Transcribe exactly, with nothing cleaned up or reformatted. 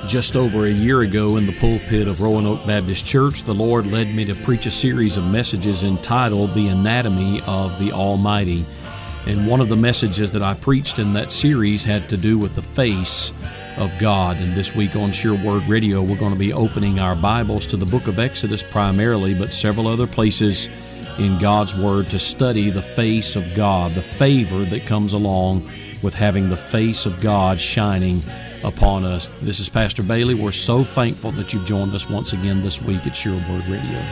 Just over a year ago in the pulpit of Roanoke Baptist Church, the Lord led me to preach a series of messages entitled The Anatomy of the Almighty. And one of the messages that I preached in that series had to do with the face of God. And this week on Sure Word Radio, we're going to be opening our Bibles to the book of Exodus primarily, but several other places in God's Word to study the face of God, the favor that comes along with having the face of God shining upon us. This is Pastor Bailey. We're so thankful that you've joined us once again this week at Sure Word Radio.